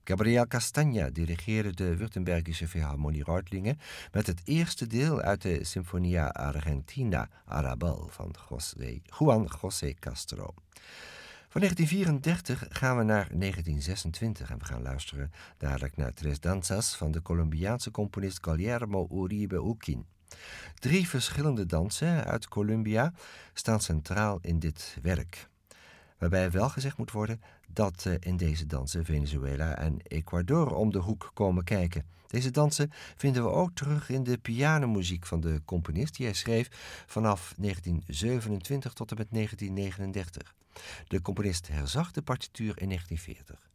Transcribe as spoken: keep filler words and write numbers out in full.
Gabriel Castagna dirigeerde de Württembergische Philharmonie Reutlingen met het eerste deel uit de Sinfonia Argentina Arrabal van José, Juan José Castro. Van negentien vierendertig gaan we naar negentien zesentwintig en we gaan luisteren dadelijk naar Tres Danzas van de Colombiaanse componist Guillermo Uribe Uquín. Drie verschillende dansen uit Colombia staan centraal in dit werk. Waarbij wel gezegd moet worden dat uh, in deze dansen Venezuela en Ecuador om de hoek komen kijken. Deze dansen vinden we ook terug in de pianomuziek van de componist die hij schreef vanaf negentien zevenentwintig tot en met negentien negenendertig. De componist herzag de partituur in negentien veertig.